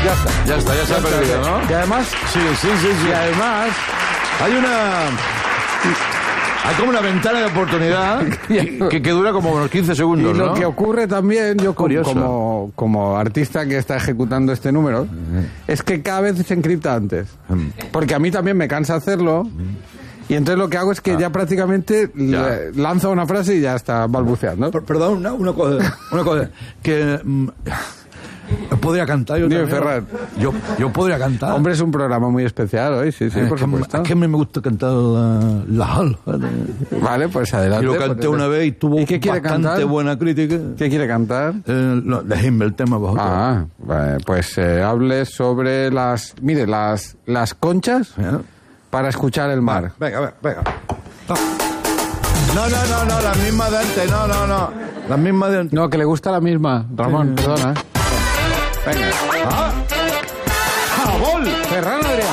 Ya se ha perdido, ¿no? Y además... Sí. Y además... Hay como una ventana de oportunidad que dura como unos 15 segundos, Y lo ¿no? que ocurre también, yo Curioso. como artista que está ejecutando este número, es que cada vez se encripta antes. Porque a mí también me cansa hacerlo. Y entonces lo que hago es que ya prácticamente lanzo una frase y ya está balbuceando. Perdón, una cosa. Que... podría cantar yo Dime, también. Ferran. Yo podría cantar. Hombre, es un programa muy especial hoy, sí, por supuesto. Es que me gusta cantar la Hall. Vale, pues adelante. Y lo canté una vez y tuvo ¿Y qué quiere bastante cantar? buena crítica. ¿Qué quiere cantar? Dejadme el tema vosotros. Vale, pues hable sobre las conchas para escuchar el mar. Venga. No, la misma de antes, no. La misma de antes. No, que le gusta la misma, Ramón, perdona. Venga. ¡Jabol! Ferran Adrià.